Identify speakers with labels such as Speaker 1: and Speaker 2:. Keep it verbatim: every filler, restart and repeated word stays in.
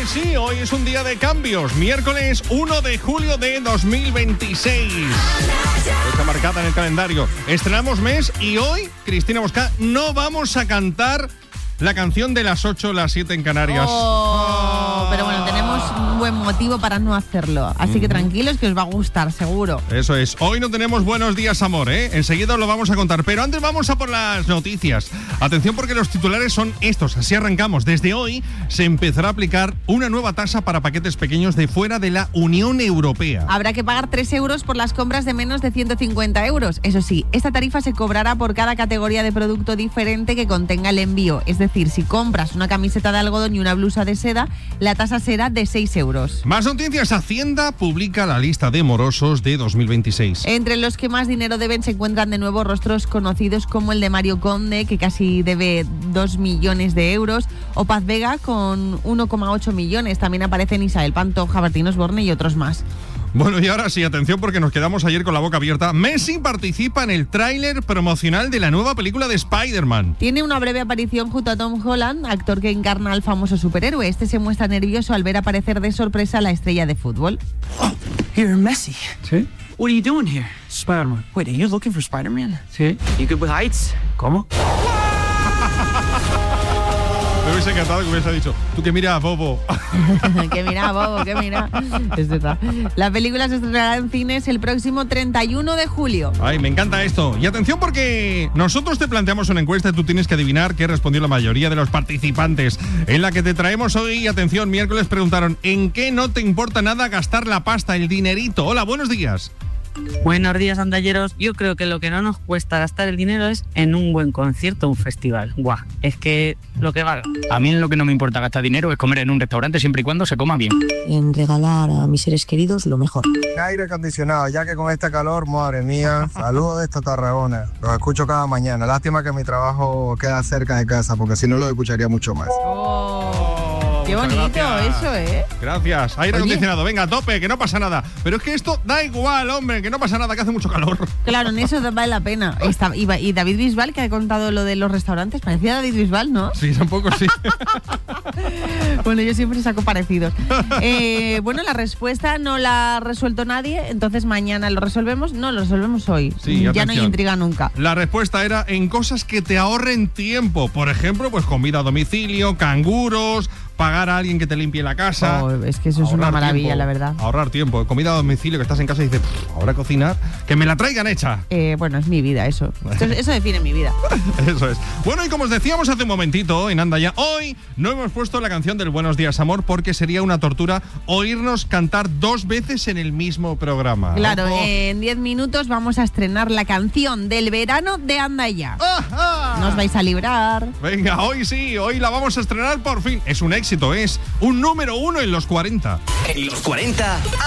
Speaker 1: sí, hoy es un día de cambios. Miércoles uno de julio de dos mil veintiséis. Está marcada en el calendario. Estrenamos mes y hoy, Cristina Bosca, no vamos a cantar la canción de las ocho, las siete en Canarias.
Speaker 2: Oh,
Speaker 1: ah.
Speaker 2: Pero bueno, tenemos un buen motivo para no hacerlo. Así que tranquilos, que os va a gustar, seguro.
Speaker 1: Eso es. Hoy no tenemos buenos días, amor, ¿eh? Enseguida os lo vamos a contar. Pero antes vamos a por las noticias. Atención, porque los titulares son estos. Así arrancamos. Desde hoy se empezará a aplicar una nueva tasa para paquetes pequeños de fuera de la Unión Europea.
Speaker 2: Habrá que pagar tres euros por las compras de menos de ciento cincuenta euros. Eso sí, esta tarifa se cobrará por cada categoría de producto diferente que contenga el envío. Es decir, si compras una camiseta de algodón y una blusa de seda, la tasa será de seis euros.
Speaker 1: Más noticias. Hacienda publica la lista de morosos de dos mil veintiséis.
Speaker 2: Entre los que más dinero deben se encuentran de nuevo rostros conocidos como el de Mario Conde, que casi debe dos millones de euros, o Paz Vega con uno coma ocho millones. También aparecen Isabel Pantoja, Bertín Osborne y otros más.
Speaker 1: Bueno, y ahora sí, atención, porque nos quedamos ayer con la boca abierta. Messi participa en el tráiler promocional de la nueva película de Spider-Man.
Speaker 2: Tiene una breve aparición junto a Tom Holland, actor que encarna al famoso superhéroe. Este se muestra nervioso al ver aparecer de sorpresa a la estrella de fútbol.
Speaker 3: Oh, you're Messi.
Speaker 4: Sí.
Speaker 3: What are you doing here?
Speaker 4: Spider-Man.
Speaker 3: Wait, are you looking for Spider-Man?
Speaker 4: Sí.
Speaker 3: You good with heights?
Speaker 4: ¿Cómo?
Speaker 1: Me hubiese encantado que hubiese dicho, tú que mira, bobo.
Speaker 2: Que mira, bobo, que mira. Es verdad. La película se estrenará en cines el próximo treinta y uno de julio.
Speaker 1: Ay, me encanta esto. Y atención, porque nosotros te planteamos una encuesta y tú tienes que adivinar qué respondió la mayoría de los participantes. En la que te traemos hoy, atención, miércoles preguntaron, ¿en qué no te importa nada gastar la pasta, el dinerito? Hola, buenos días.
Speaker 5: Buenos días, andalleros. Yo creo que lo que no nos cuesta gastar el dinero es en un buen concierto, un festival. Guau, es que lo que valga.
Speaker 4: A mí lo que no me importa gastar dinero es comer en un restaurante siempre y cuando se coma bien.
Speaker 6: En regalar a mis seres queridos lo mejor.
Speaker 7: Aire acondicionado, ya que con este calor, madre mía. Saludos de esta Tarragona. Los escucho cada mañana. Lástima que mi trabajo queda cerca de casa, porque si no lo escucharía mucho más.
Speaker 2: Oh. Qué bonito
Speaker 1: Gracias.
Speaker 2: eso, ¿eh?
Speaker 1: Gracias. Aire
Speaker 2: Oye.
Speaker 1: acondicionado, venga, a tope, que no pasa nada. Pero es que esto da igual, hombre, que no pasa nada, que hace mucho calor.
Speaker 2: Claro, en eso vale la pena. Está- y, y David Bisbal, que ha contado lo de los restaurantes, parecía David Bisbal, ¿no?
Speaker 1: Sí, tampoco sí.
Speaker 2: Bueno, yo siempre saco parecidos. Eh, bueno, la respuesta no la ha resuelto nadie, entonces mañana lo resolvemos. No, lo resolvemos hoy.
Speaker 1: Sí,
Speaker 2: ya no hay
Speaker 1: atención.
Speaker 2: intriga nunca.
Speaker 1: La respuesta era en cosas que te ahorren tiempo. Por ejemplo, pues comida a domicilio, canguros, pagar a alguien que te limpie la casa.
Speaker 2: Oh, es que eso es una
Speaker 1: Ahorrar
Speaker 2: maravilla,
Speaker 1: tiempo,
Speaker 2: la verdad.
Speaker 1: Ahorrar tiempo. Comida a domicilio, que estás en casa y dices, ahora cocinar, que me la traigan hecha.
Speaker 2: Eh, bueno, es mi vida eso. Esto es- eso define mi vida.
Speaker 1: Eso es. Bueno, y como os decíamos hace un momentito en Anda Ya, hoy no hemos puesto la canción del Buenos Días, Amor, porque sería una tortura oírnos cantar dos veces en el mismo programa.
Speaker 2: Claro,
Speaker 1: Ojo.
Speaker 2: en diez minutos vamos a estrenar la canción del verano de Anda Ya.
Speaker 1: ¡Ah, ah!
Speaker 2: No os vais a librar.
Speaker 1: Venga, hoy sí, hoy la vamos a estrenar por fin. Es un éxito, es un número uno en los cuarenta.
Speaker 8: En los cuarenta.